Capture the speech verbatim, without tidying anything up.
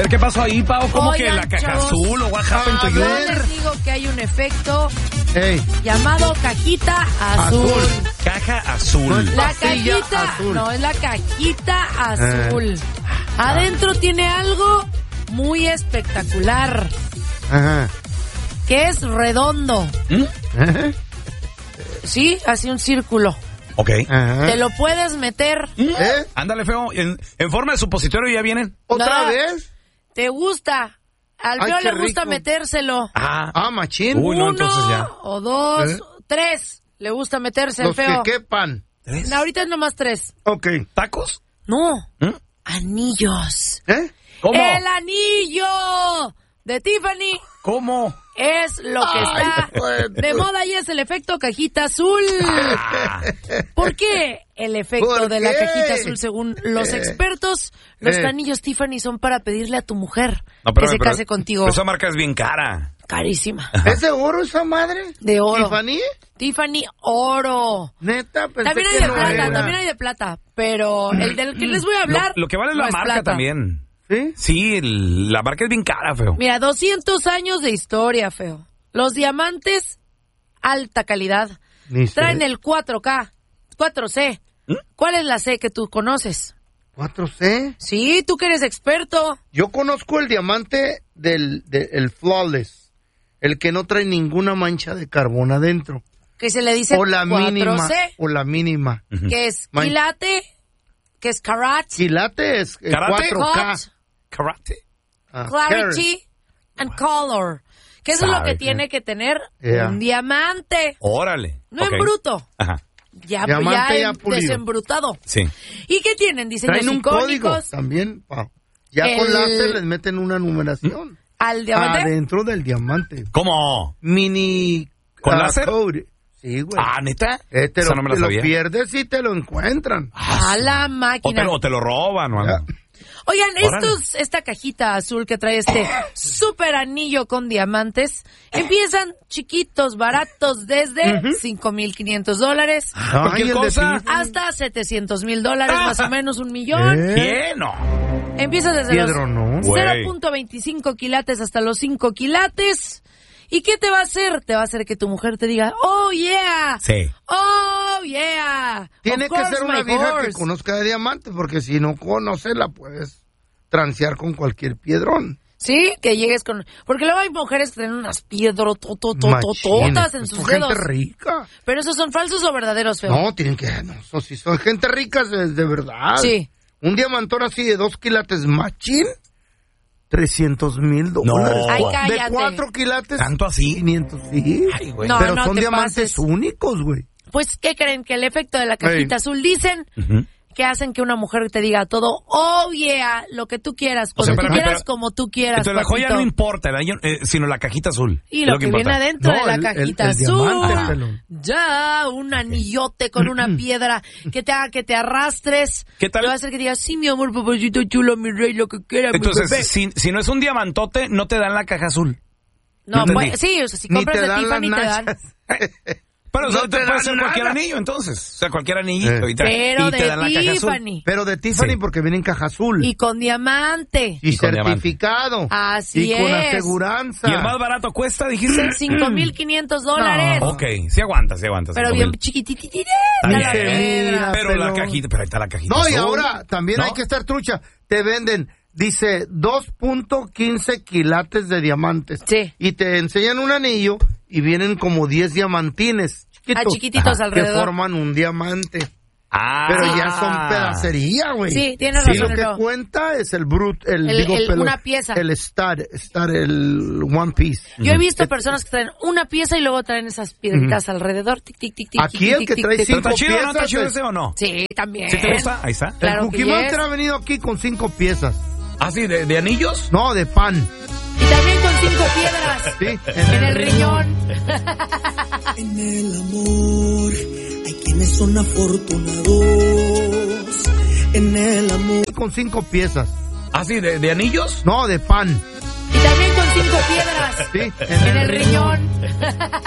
ver, ¿qué pasó ahí, Pau? ¿Cómo Oigan, que la caja chavos, azul o what happened to you? Yo les digo que hay un efecto Ey. llamado cajita azul. Azul. Caja azul. La Pastilla cajita, azul. no, es la cajita azul. Adentro tiene algo muy espectacular, Ajá. que es redondo. ¿Mm? Ajá. Sí, así un círculo. Ok. Ajá. Te lo puedes meter. ¿Eh? Ándale, feo. En, en forma de supositorio ya vienen. ¿Otra No. vez? ¿Te gusta? Al Ay, feo qué le gusta rico. metérselo. Ah. Ah, machín. Uy, no, Uno entonces ya. o dos, ¿Eh? tres. Le gusta meterse el Los que feo. quepan. ¿Tres? No, ahorita es nomás tres. Ok. ¿Tacos? No, ¿Mm? anillos. ¿Eh? ¿Cómo? El anillo de Tiffany ¿Cómo? es lo que Ay, está pues. de moda y es el efecto cajita azul. Ah. ¿Por qué el efecto ¿Por de la qué? cajita azul? Según los Eh. expertos, los Eh. anillos Tiffany son para pedirle a tu mujer No, que pero- se pero- case contigo. pero esa marca es bien cara. Carísima. ¿Es de oro esa madre? De oro. ¿Tiffany? Tiffany oro. Neta, pensé También hay que de no plata, era. también hay de plata. Pero el del que les voy a hablar. Lo, lo que vale es no la es marca plata. también. ¿Sí? Sí, el- la marca es bien cara, feo. Mira, doscientos años de historia, feo. Los diamantes, alta calidad. Ni sé. Traen el cuatro K, cuatro C. ¿Mm? ¿Cuál es la C que tú conoces? ¿cuatro C? Sí, tú que eres experto. Yo conozco el diamante del de- el flawless. El que no trae ninguna mancha de carbón adentro. Que se le dice O la mínima. cuatro C. O la mínima. Que es Man- quilate, que es carat, Quilate es eh, ¿Karate? cuatro K. hot, Karate. Ah, clarity and color. Que eso es lo Sabe. que tiene que tener Yeah. un diamante. Órale. No Ok. en bruto. Ajá. Ya, Diamante ya, ya en pulido. desembrutado. Sí. ¿Y qué tienen? Diseños Traen un código icónicos. también, Pau. Ya El- con láser les meten una numeración. Al diamante. Adentro del diamante. ¿Cómo? Mini ¿Con ah, láser? code. Sí, güey. Ah, ¿neta? Eh, te Esa lo, no me la te lo sabía. pierdes y te lo encuentran. A la O te, máquina. lo, o te lo roban o algo. Ya. Oigan, Órale. estos, esta cajita azul que trae este super anillo con diamantes, empiezan chiquitos, baratos, desde cinco mil quinientos dólares Ah, cualquier Ay, el de cosa. Tiffany. hasta setecientos mil dólares, más o menos un millón. ¿Eh? ¿Qué? No. Empieza desde Piedro, ¿no? los Güey. cero punto veinticinco quilates hasta los cinco quilates. ¿Y qué te va a hacer? Te va a hacer que tu mujer te diga, oh yeah, Sí. oh yeah. Tiene Of que course, ser una my vieja que horse. conozca de diamante, porque si no conoce la puedes transear con cualquier piedrón. Sí, que llegues con... Porque luego hay mujeres que tienen unas piedrotototototas Machín. en sus Son dedos. gente rica. Pero esos son falsos o verdaderos, feo. No, tienen que... No, so- si son gente rica es de verdad. Sí. Un diamantón así de dos quilates machín, trescientos mil dólares. Ay, cállate. De cuatro quilates, ¿Tanto así? quinientos, sí. Ay, güey. No, Pero no son te diamantes pases. únicos, güey. Pues, ¿qué creen? Que el efecto de la cajita Ey. azul dicen Ujú. que hacen que una mujer te diga todo, oh yeah, lo que tú quieras, O cuando sea, tú espérame, quieras, pero- como tú quieras, Entonces la joya papito. no importa, el anillo, eh, sino la cajita azul. Y Es lo que, viene importa. adentro No, de la el- el- cajita el azul. diamante, pelón. Ya, un anillote con una piedra que te haga que te arrastres. ¿Qué tal? Te va a hacer que digas, sí, mi amor, papacito chulo, mi rey, lo que quiera, mi bebé. Entonces, si, si no es un diamantote, no te dan la caja azul. No, no pues, entendí. sí, o sea, si Ni compras te de dan Tiffany las te dan. nachas. Pero No eso te te puede dan ser cualquier nada. anillo, entonces. O sea, cualquier anillito. Eh. Y te, Pero y te de dan la caja azul. Tiffany. Pero de Tiffany Sí. porque viene en caja azul. Y con diamante. Y, Y con certificado. Así y con es. aseguranza. ¿Y el más barato cuesta, dijiste? Cinco mil quinientos dólares. No. Ok, sí aguanta, sí aguanta. Pero cinco bien mil. chiquititita Está la bien. piedra. Pero la pelón. cajita, pero ahí está la cajita No, y azul. ahora también ¿No? hay que estar trucha. Te venden, dice, dos punto quince quilates de diamantes. Sí. Y te enseñan un anillo y vienen como diez diamantines chiquitos. Ah, chiquititos que alrededor. forman un diamante. Ah. Pero ya son pedacería, güey. Sí, tienes Y razón, lo que Leo. cuenta es el brut, el, El- digo, el- pelón, una pieza. El star, star, el one piece. Yo he visto personas que traen una pieza y luego traen esas piedritas alrededor. Tic, tic, tic, tic, Aquí tic, el tic, que tic, trae tic. ¿Pero cinco está chido, no? ¿Está piezas, chido eh. ese o no? Sí, también. ¿Sí te gusta? Ahí está. Claro el que Cookie yes. Monster ha venido aquí con cinco piezas. Ah, sí, ¿de, de anillos? No, de pan. Y también con cinco piedras. Sí, En el riñón. En el amor hay quienes son afortunados. En el amor. Con cinco piezas. Ah, sí, ¿de, de anillos? No, de pan. Y también con cinco piedras. Sí, En el riñón.